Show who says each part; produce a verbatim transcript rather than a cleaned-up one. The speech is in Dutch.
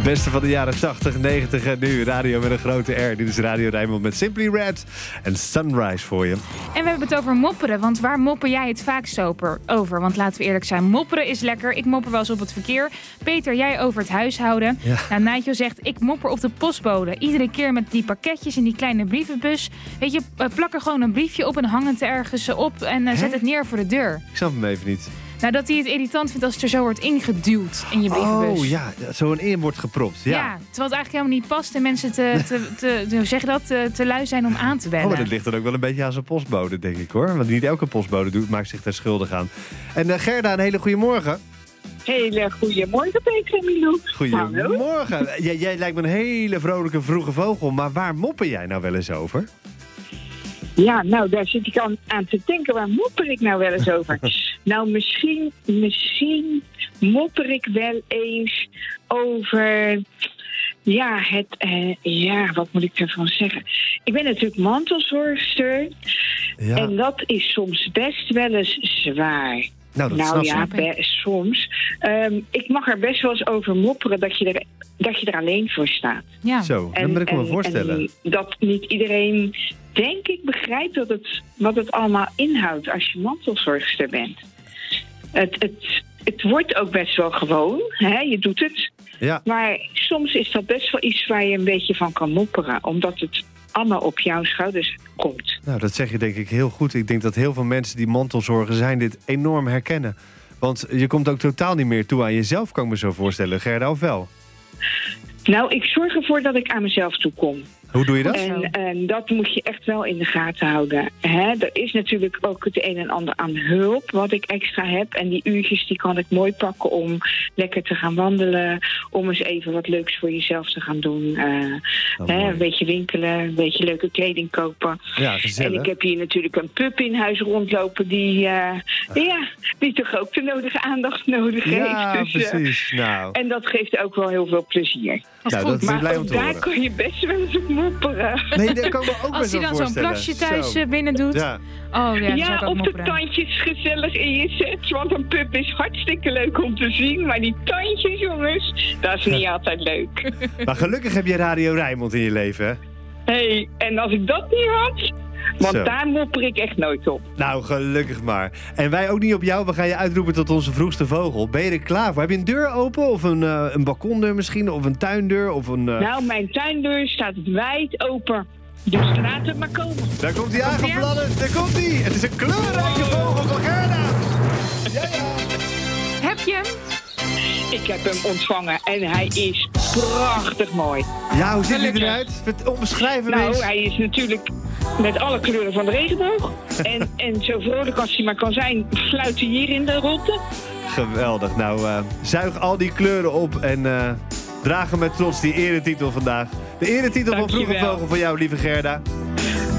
Speaker 1: Beste van de jaren tachtig, negentig en nu. Radio met een grote R. Dit is Radio Rijnmond met Simply Red en Sunrise voor je.
Speaker 2: En we hebben het over mopperen, want waar mopper jij het vaakst over? Want laten we eerlijk zijn, mopperen is lekker. Ik mopper wel eens op het verkeer. Peter, jij over het huishouden. Ja. Nou, Nigel zegt, ik mopper op de postbode. Iedere keer met die pakketjes in die kleine brievenbus. Weet je, plak er gewoon een briefje op en hang het ergens op en uh, zet het neer voor de deur.
Speaker 1: Ik snap hem even niet.
Speaker 2: Nou, dat hij het irritant vindt als het er zo wordt ingeduwd in je brievenbus.
Speaker 1: Oh ja, zo een in wordt gepropt. Ja.
Speaker 2: ja, terwijl het eigenlijk helemaal niet past en mensen te, te, te, te, hoe zeg je dat, te, te lui zijn om aan te bellen.
Speaker 1: Oh, maar dat ligt dan ook wel een beetje aan zijn postbode, denk ik hoor. Want niet elke postbode doet, maakt zich daar schuldig aan. En uh, Gerda, een hele goede morgen.
Speaker 3: Hele goedemorgen, Peter en Milou.
Speaker 1: Goedemorgen. Jij, jij lijkt me een hele vrolijke vroege vogel, maar waar mopper jij nou wel eens over?
Speaker 3: Ja, nou, daar zit ik aan, aan te denken. Waar mopper ik nou wel eens over? nou, misschien, misschien mopper ik wel eens over... Ja, het, uh, ja, wat moet ik ervan zeggen? Ik ben natuurlijk mantelzorgster. Ja. En dat is soms best wel eens zwaar.
Speaker 1: Nou, dat
Speaker 3: nou
Speaker 1: snap
Speaker 3: ja, be- soms. Um, ik mag er best wel eens over mopperen dat je er, dat je er alleen voor staat.
Speaker 2: Ja.
Speaker 1: Zo, dat moet ik me voorstellen.
Speaker 3: En dat niet iedereen, denk ik, begrijpt dat het, wat het allemaal inhoudt als je mantelzorgster bent. Het, het, het wordt ook best wel gewoon, hè? Je doet het.
Speaker 1: Ja.
Speaker 3: Maar soms is dat best wel iets waar je een beetje van kan mopperen, omdat het allemaal op jouw schouders komt.
Speaker 1: Nou, dat zeg je denk ik heel goed. Ik denk dat heel veel mensen die mantelzorgen zijn dit enorm herkennen. Want je komt ook totaal niet meer toe aan jezelf, kan ik me zo voorstellen. Gerda, of wel?
Speaker 3: Nou, ik zorg ervoor dat ik aan mezelf toe kom.
Speaker 1: Hoe doe je dat?
Speaker 3: En, en dat moet je echt wel in de gaten houden. Hè? Er is natuurlijk ook het een en ander aan hulp wat ik extra heb. En die uurtjes die kan ik mooi pakken om lekker te gaan wandelen. Om eens even wat leuks voor jezelf te gaan doen. Uh, oh, hè? Een beetje winkelen, een beetje leuke kleding kopen.
Speaker 1: Ja, gezellig.
Speaker 3: En ik heb hier natuurlijk een pup in huis rondlopen die, uh, ja, die toch ook de nodige aandacht nodig heeft.
Speaker 1: Ja,
Speaker 3: dus,
Speaker 1: precies.
Speaker 3: Uh,
Speaker 1: nou.
Speaker 3: En dat geeft ook wel heel veel plezier.
Speaker 1: Nou, dat is
Speaker 3: maar
Speaker 1: blij om te
Speaker 3: daar
Speaker 1: horen.
Speaker 3: kan je best wel eens op mopperen.
Speaker 1: Nee, dat kan ik me ook
Speaker 2: Als hij dan zo'n plasje thuis
Speaker 1: zo.
Speaker 2: binnen doet.
Speaker 1: Ja,
Speaker 2: oh, ja,
Speaker 3: ja
Speaker 2: ook
Speaker 3: op
Speaker 2: mopperen.
Speaker 3: de tandjes gezellig in je set. Want een pup is hartstikke leuk om te zien. Maar die tandjes, jongens, dat is niet altijd leuk.
Speaker 1: Maar gelukkig heb je Radio Rijnmond in je leven, hè?
Speaker 3: Hé, hey, en als ik dat niet had... Want
Speaker 1: Zo.
Speaker 3: daar mopper ik echt nooit op.
Speaker 1: Nou, gelukkig maar. En wij ook niet op jou. We gaan je uitroepen tot onze vroegste vogel. Ben je er klaar voor? Heb je een deur open? Of een, uh, een balkondeur misschien? Of een tuindeur? Of een, uh...
Speaker 3: Nou, mijn tuindeur staat wijd open. Dus laat het maar komen.
Speaker 1: Daar komt hij aangefladderd. Daar komt hij. Het is een kleurrijke vogel van Gerda. Ja, ja.
Speaker 2: Heb je hem?
Speaker 3: Ik heb hem ontvangen en hij is prachtig mooi.
Speaker 1: Ja, hoe ziet hij
Speaker 3: Gelukkig.
Speaker 1: eruit? Omschrijf hem
Speaker 3: Nou,
Speaker 1: eens.
Speaker 3: hij is natuurlijk met alle kleuren van de regenboog. en, en zo vrolijk als hij maar kan zijn, fluit hij hier in de rotte.
Speaker 1: Geweldig. Nou, uh, zuig al die kleuren op en uh, draag hem met trots die eretitel vandaag. De eretitel van Vroege Vogel van jou, lieve Gerda.